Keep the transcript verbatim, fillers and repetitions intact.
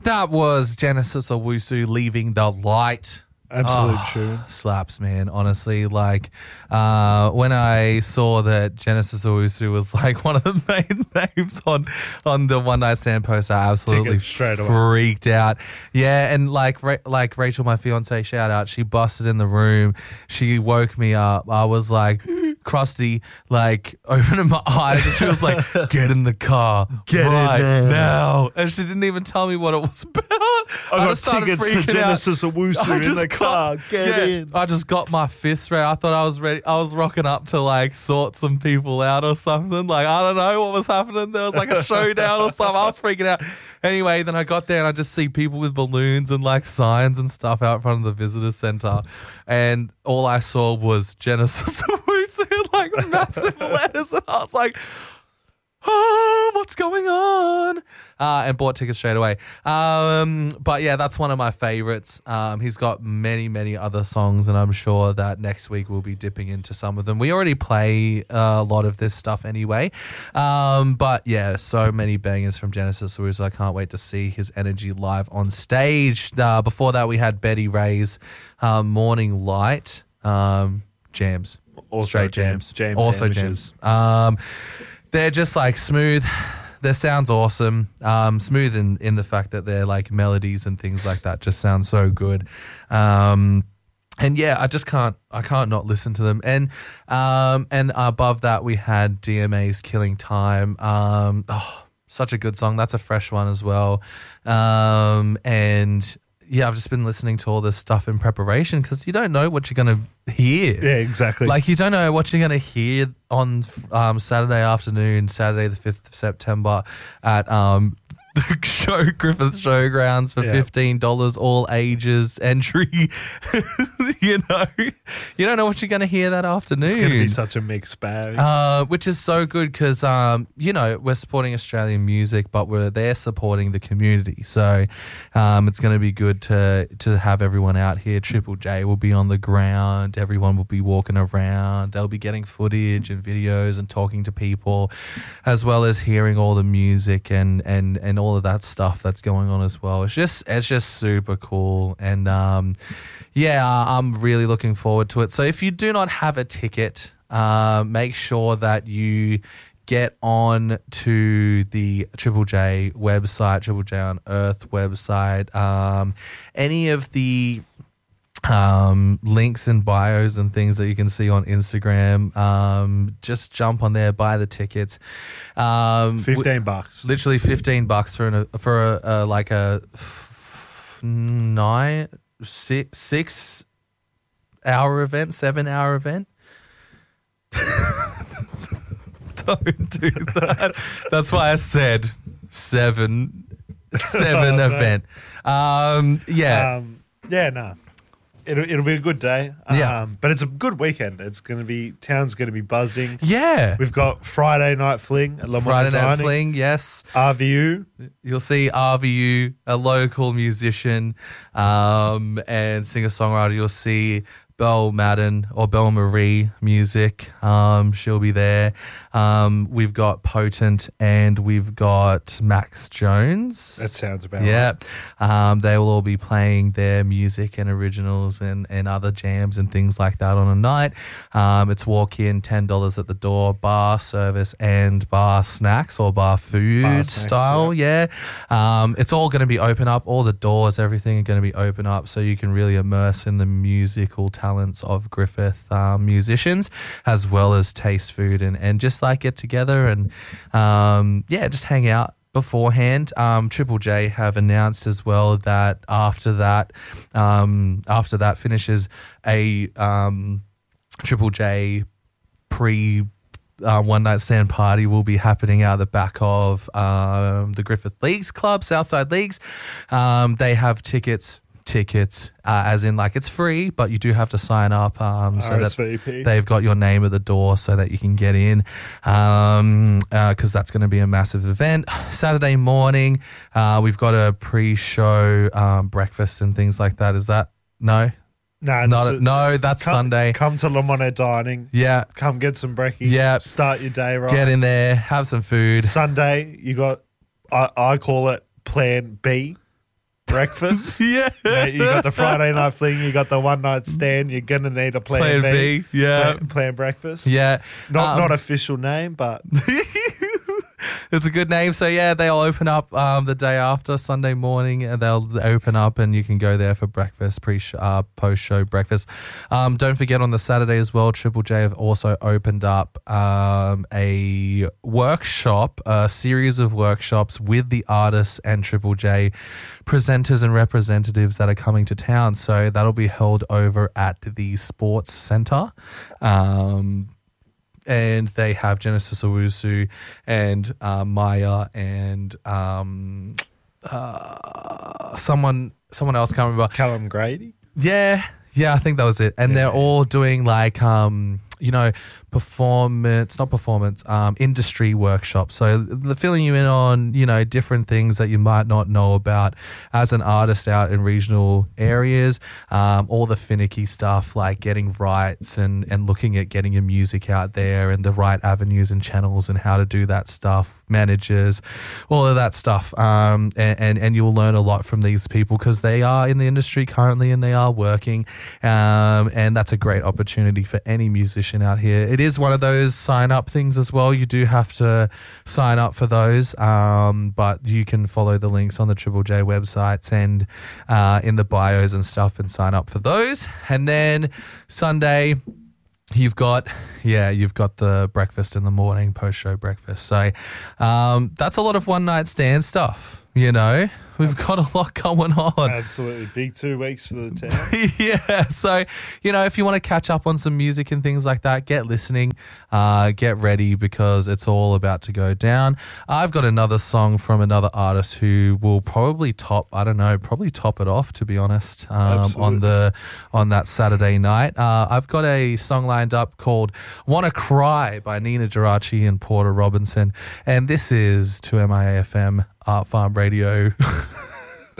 That was Genesis Owusu, Leaving the Light. Absolute oh, tune. Slaps, man. Honestly, like uh, when I saw that Genesis Owusu was like one of the main names on on the One Night Stand poster, I absolutely straight away. freaked out. Yeah, and like Ra- like Rachel, my fiance, shout out. She busted in the room. She woke me up. I was like crusty, like opening my eyes, and she was like, "Get in the car, Get in right there." now." And she didn't even tell me what it was about. I got just started tickets to freaking out. Genesis Owusu I in just the got- car. Get yeah, in. I just got my fist ready. I thought I was ready. I was rocking up to like sort some people out or something. Like, I don't know what was happening. There was like a showdown or something. I was freaking out. Anyway, then I got there and I just see people with balloons and like signs and stuff out front of the visitor center. And all I saw was Genesis Owusu, like massive letters. And I was like, oh, what's going on? Uh, and bought tickets straight away. Um, but yeah, that's one of my favorites. Um, he's got many, many other songs, and I'm sure that next week we'll be dipping into some of them. We already play a lot of this stuff anyway. Um, but yeah, so many bangers from Genesis Owusu. I can't wait to see his energy live on stage. Uh, before that, we had Betty Ray's um, Morning Light um, jams. Also Straight jams. jams. Jam also sandwiches. jams. Um, they're just like smooth. Their sound's awesome. Um, smooth in, in the fact that they're like melodies and things like that just sound so good. Um, and yeah, I just can't, I can't not listen to them. And, um, and above that we had D M A's Killing Time. Um, oh, such a good song. That's a fresh one as well. Um, and yeah, I've just been listening to all this stuff in preparation because you don't know what you're going to hear. Yeah, exactly. Like, you don't know what you're going to hear on um, Saturday afternoon, Saturday the fifth of September at um, the show Griffith Showgrounds for Yeah. fifteen dollars, all ages entry. You know, you don't know what you're going to hear that afternoon. it's going to be such a mixed bag. Uh, which is so good because, um, you know, we're supporting Australian music, but we're there supporting the community. So um, it's going to be good to to have everyone out here. Triple J will be on the ground. Everyone will be walking around. They'll be getting footage and videos and talking to people, as well as hearing all the music and, and, and all of that stuff that's going on as well. It's just it's just super cool. And, um, yeah, I'm really looking forward to it. So if you do not have a ticket, uh, make sure that you get on to the Triple J website, Triple J on Earth website. Um, any of the um, links and bios and things that you can see on Instagram, um, just jump on there, buy the tickets. Um, fifteen bucks. Literally fifteen bucks for an, for a, a like a f- nine six six hour event, seven hour event. Don't do that. That's why I said seven seven Oh, no. event. Um, yeah. Um, yeah, no. It'll, it'll be a good day. Yeah. Um, but it's a good weekend. It's going to be, town's going to be buzzing. yeah. We've got Friday Night Fling at La Friday Night Dining. Fling, yes. R V U. You'll see R V U, a local musician um, and singer-songwriter. You'll see Belle Madden or Belle Marie Music. Um, she'll be there. Um, we've got Potent and we've got Max Jones. That sounds about Yeah. right. Um, they will all be playing their music and originals and, and other jams and things like that on a night. Um, it's walk-in, ten dollars at the door, bar service and bar snacks or bar food Bar snacks, style. Yeah. Um, it's all going to be open up. All the doors, everything are going to be open up so you can really immerse in the musical talents of Griffith um, musicians, as well as taste food and, and just like get together and um, yeah, just hang out beforehand. Um, Triple J have announced as well that after that, um, after that finishes, a um, Triple J pre uh, one night stand party will be happening out the back of um, the Griffith Leagues Club, Southside Leagues. Um, they have tickets. Tickets, uh, as in like it's free, but you do have to sign up um, so R S V P. that they've got your name at the door so that you can get in, um, uh, because that's going to be a massive event. Saturday morning, uh, we've got a pre-show um, breakfast and things like that. Is that no? No, Not just a- no, that's come, Sunday. Come to Le Monet Dining. Yeah, Come get some brekkie. Yeah. Start your day right. get in there, have some food. Sunday, you got, I, I call it Plan B. breakfast. Yeah. You know, you got the Friday night fling, you got the one night stand. You're gonna need a plan, Plan B. B, yeah. Plan, plan breakfast. Yeah. Not Um, not official name, but It's a good name. So, yeah, they'll open up um, the day after, Sunday morning. And they'll open up and you can go there for breakfast, pre uh, post-show breakfast. Um, don't forget on the Saturday as well, Triple J have also opened up um, a workshop, a series of workshops with the artists and Triple J presenters and representatives that are coming to town. So that'll be held over at the Sports Centre. Um And they have Genesis Owusu and uh, Maya and um, uh, someone someone else, can't remember. Callum Grady. Yeah, yeah, I think that was it. And Yeah. they're all doing like, um, you know, performance, not performance, um, industry workshops. So they're filling you in on, you know, different things that you might not know about as an artist out in regional areas. Um, all the finicky stuff like getting rights and, and looking at getting your music out there and the right avenues and channels and how to do that stuff, managers, all of that stuff. Um, and, and, and you'll learn a lot from these people because they are in the industry currently and they are working. Um, and that's a great opportunity for any musician out here. It is one of those sign up things as well. You do have to sign up for those, um, but you can follow the links on the Triple J websites and uh, in the bios and stuff and sign up for those. And then Sunday, you've got, yeah, you've got the breakfast in the morning, post-show breakfast. So um, that's a lot of one-night stand stuff, you know. We've got a lot going on. Absolutely. Big two weeks for the town. Yeah. So, you know, if you want to catch up on some music and things like that, get listening, uh, get ready because it's all about to go down. I've got another song from another artist who will probably top, I don't know, probably top it off, to be honest, um, on the on that Saturday night. Uh, I've got a song lined up called Wanna Cry by Nina Geraci and Porter Robinson. And this is two M I A F M Art Farm Radio